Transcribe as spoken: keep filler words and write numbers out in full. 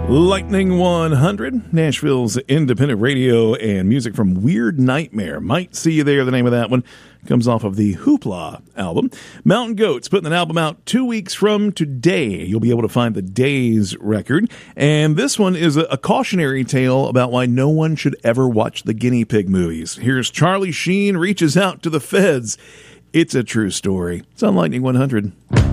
Lightning one hundred, Nashville's independent radio and music from Weird Nightmare. Might See You There, the name of that one. Comes off of the Hoopla album. Mountain Goats putting an album out two weeks from today. You'll be able to find the Days record. And this one is a, a cautionary tale about why no one should ever watch the Guinea Pig movies. Here's Charlie Sheen reaches out to the feds. It's a true story. It's on Lightning one hundred.